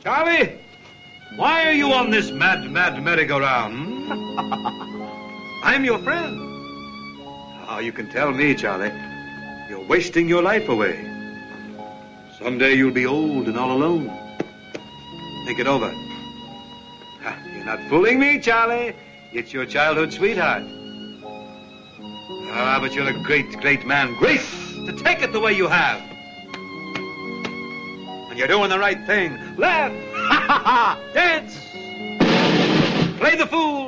Charlie, why are you on this mad merry-go-round? I'm your friend. Oh, you can tell me, Charlie. You're wasting your life away. Someday you'll be old and all alone. Think it over. You're not fooling me, Charlie. It's your childhood sweetheart. Ah, but you're a great man. Great to take it the way you have. And you're doing the right thing. Laugh. Dance. Play the fool.